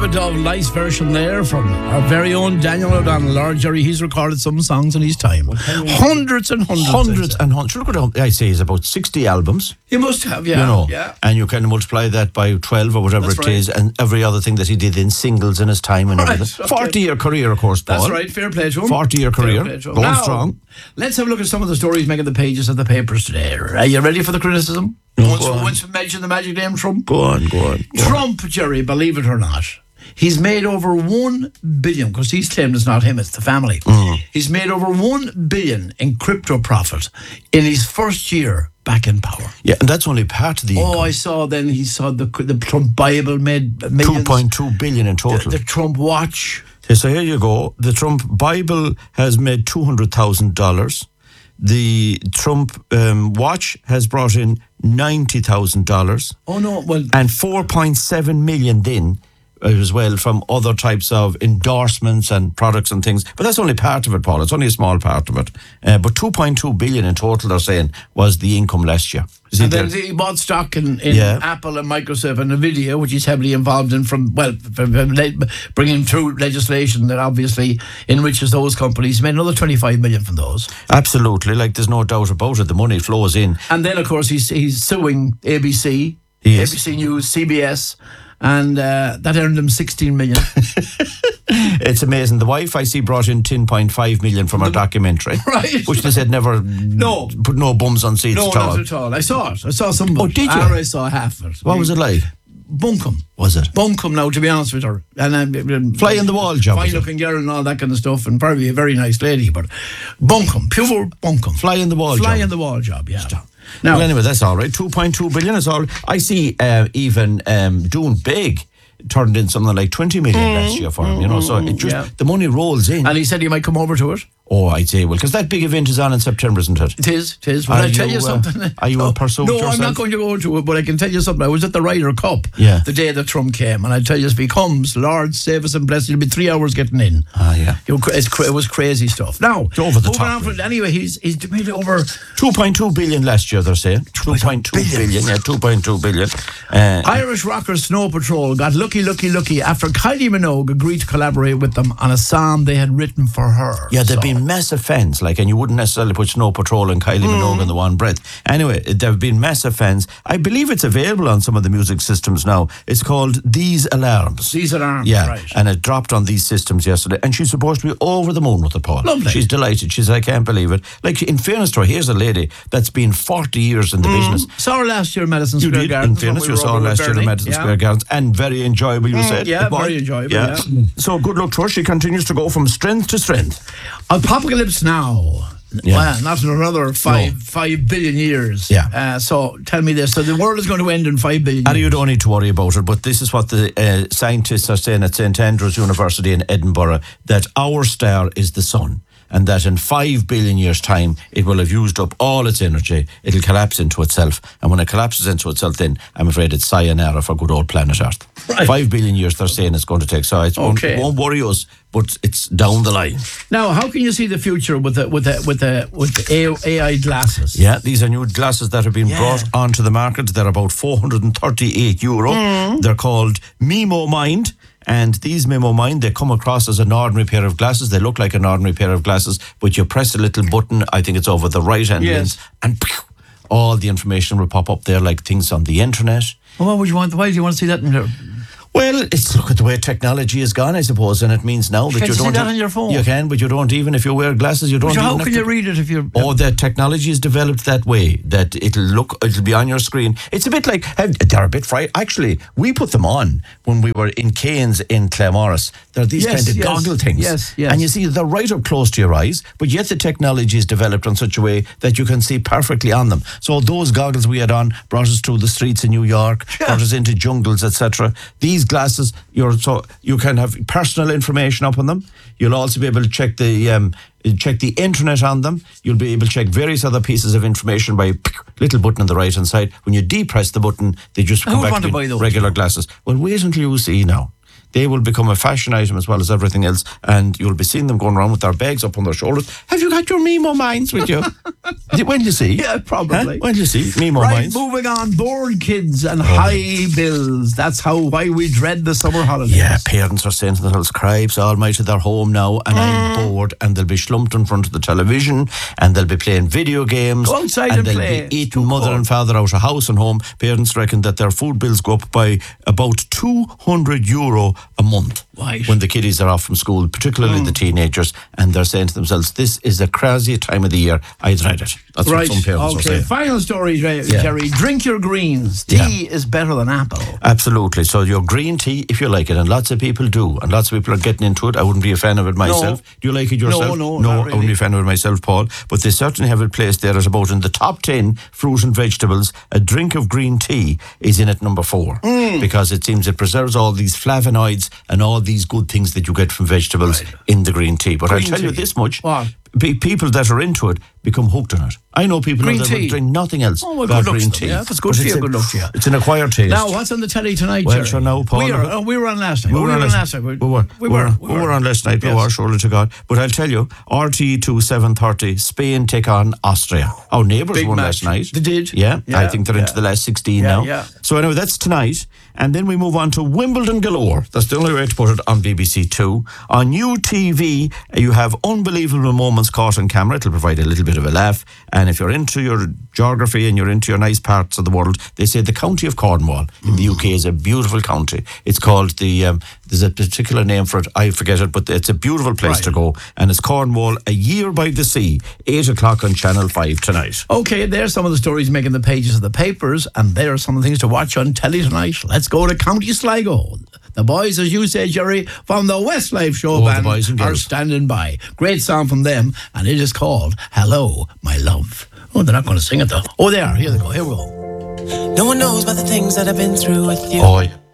bit of nice version there from our very own Daniel O'Donnell. Lord Jerry, he's recorded some songs in his time. Hundreds and hundreds. Hundreds and hundreds. Look at I say, it's about 60 albums. He must have, yeah. You know, yeah. And you can multiply that by 12 or whatever That's it right. is, and every other thing that he did in singles in his time and Right, everything. okay. 40-year career, of course, Paul. That's right, fair play to him. 40-year career, Fair play to him. going Now, strong. Let's have a look at some of the stories making the pages of the papers today. Are you ready for the criticism? Once we mention the magic name Trump. Go on. Trump, Jerry, believe it or not, he's made over 1 billion, because he's claimed it's not him, it's the family. He's made over 1 billion in crypto profit in his first year back in power. Yeah, and that's only part of the income. Oh, I saw then he saw the Trump Bible made millions. 2.2 billion in total. The Trump watch. So here you go. The Trump Bible has made $200,000. The Trump watch has brought in $90,000. Oh no, well, And 4.7 million then as well from other types of endorsements and products and things. But that's only part of it, Paul. It's only a small part of it. But 2.2 billion in total, they're saying, was the income last year. and then he bought stock in Apple and Microsoft and Nvidia, which he's heavily involved in from bringing through legislation that obviously enriches those companies. He made another 25 million from those. Absolutely, like there's no doubt about it. The money flows in. And then, of course, he's suing ABC, He is. ABC News, CBS, and that earned him 16 million. It's amazing. The wife, I see, brought in 10.5 million from her documentary. Right. Which they said never put no bums on seats No, at all. not at all. I saw it. I saw some of it. Oh, did you? I saw half of it. What was it like? Bunkum. Was it? Bunkum now, to be honest with her. And Fly in the wall job. fine looking girl and all that kind of stuff, and probably a very nice lady, but bunkum, pure bunkum. Fly in the wall Fly job. in the wall job, yeah. Now, Well, anyway, that's all right. 2.2 billion is all. I see even Doing Big turned in something like 20 million last year for him, you know, so it just, the money rolls in. and he said he might come over to it. Oh, I'd say, well, because that big event is on in September, isn't it? It is. But I tell you something. Are you in pursuit No, yourself? I'm not going to go to it, but I can tell you something. I was at the Ryder Cup the day that Trump came, and I tell you, if he comes, Lord save us and bless us, it'll be 3 hours getting in. Yeah. It was crazy stuff. Now, It's over the moving top, on from really. anyway, he's made over 2.2 billion last year, they're saying. 2.2 billion, yeah, 2.2 billion. Irish rocker Snow Patrol got lucky after Kylie Minogue agreed to collaborate with them on a song they had written for her. Yeah, there've been massive fans, and you wouldn't necessarily put Snow Patrol and Kylie Minogue in the one breath. Anyway, there have been massive fans. I believe it's available on some of the music systems now. It's called These Alarms. These Alarms, yeah, right. And it dropped on these systems yesterday, and she's supposed to be over the moon with it, Paul. Lovely. She's delighted. She said, I can't believe it. Like, in fairness to her, here's a lady that's been 40 years in the business. Saw her last year at Madison You Square did, Gardens. in fairness, when we you were saw her over last with year at Bernie. Madison Square Gardens, and very enjoyable, you said. Yeah, it was. very enjoyable, yeah. So good luck to her. She continues to go from strength to strength. Apocalypse Now. Yeah. Well, not in another 5 billion years. Yeah. So tell me this. So the world is going to end in 5 billion And years. you don't need to worry about it, but this is what the scientists are saying at St Andrews University in Edinburgh, that our star is the sun, and that in 5 billion years' time, it will have used up all its energy. It'll collapse into itself. And when it collapses into itself, then I'm afraid it's sayonara for good old planet Earth. Right. 5 billion years, they're saying it's going to take. So it won't worry us, but it's down the line. Now, how can you see the future with the AI glasses? Yeah, these are new glasses that have been brought onto the market. They're about €438. They're called Mimo Mind. And these Mimo Mind, they come across as an ordinary pair of glasses. They look like an ordinary pair of glasses, but you press a little button, I think it's over the right-hand lens, and all the information will pop up there, like things on the internet. Well, what would you want? Why do you want to see that in there? Well, it's look at the way technology has gone, I suppose, and it means now that Can't you you don't see that on your phone? You can, but you don't even if you wear glasses. You don't. So even how have can to, you read it if you're? Oh, the technology is developed that way that it'll be on your screen. It's a bit like they're a bit fright. Actually, we put them on when we were in Cairns in Claremorris. They're these kind of goggle things. Yes. And you see, they're right up close to your eyes, but yet the technology is developed in such a way that you can see perfectly on them. So those goggles we had on brought us through the streets in New York, brought us into jungles, etc. These glasses, you can have personal information up on them. You'll also be able to check the internet on them. You'll be able to check various other pieces of information by a little button on the right-hand side. When you depress the button, they just come back to buy those? regular glasses. Well, wait until you see now. they will become a fashion item as well as everything else, and you'll be seeing them going around with their bags up on their shoulders. Have you got your Mimo Minds with you? When you see? Yeah, probably. Huh? When you see Mimo Right, Minds? moving on. Bored kids and high bills. That's why we dread the summer holidays. Yeah, parents are saying to themselves, "Cripes, almighty, they're home now, and I'm bored," and they'll be slumped in front of the television, and they'll be playing video games, Go outside and and they'll play. be eating mother and father out of house and home. Parents reckon that their food bills go up by about €200 a month Right. when the kiddies are off from school, particularly the teenagers, and they're saying to themselves, "This is the craziest time of the year. I dread it." That's Right. what some parents are Okay. saying. Final story, Yeah. Jerry. Drink your greens. Tea is better than apple. Absolutely. So your green tea, if you like it, and lots of people do, and lots of people are getting into it. I wouldn't be a fan of it myself. Do you like it yourself? No, I not wouldn't be really. a fan of it myself, Paul. But they certainly have it placed there at about in the top 10 fruit and vegetables. A drink of green tea is in at number 4 because it seems it preserves all these flavonoids and all these good things that you get from vegetables in the green tea. But I'll tell you tea. this much. What? People that are into it become hooked on it. I know people Green that tea. will drink nothing else Oh, well, but good luck green to tea. them. Yeah, that's good But for you, it's good luck to you. It's an acquired taste. Now, what's on the telly tonight, Well, Jerry? sure, now, Paul, We were on last night. We were on last night. We were on last night. We Yes. were, surely to God. But I'll tell you, RTE2 7:30, Spain take on Austria. Our neighbours Big won match. last night. They did? Yeah, I Yeah, think they're into the last 16 Yeah, now. yeah. So anyway, that's tonight. And then we move on to Wimbledon galore. That's the only way to put it on BBC Two. On UTV, you have unbelievable moments caught on camera. It'll provide a little bit of a laugh. And if you're into your geography and you're into your nice parts of the world, they say the county of Cornwall in the UK is a beautiful county. It's called there's a particular name for it, I forget it, but it's a beautiful place to go. And it's Cornwall, A Year by the Sea, 8 o'clock on Channel 5 tonight. Okay, there's some of the stories making the pages of the papers, and there are some of the things to watch on telly tonight. Let's go to County Sligo. The boys, as you say, Jerry, from the Westlife Show The Band boys and are girls. standing by. Great song from them, and it is called Hello, My Love. Oh, they're not going to sing it, though. Oh, they are. Here they go. Here we go. No one knows about the things that I've been through with you. Oh, yeah.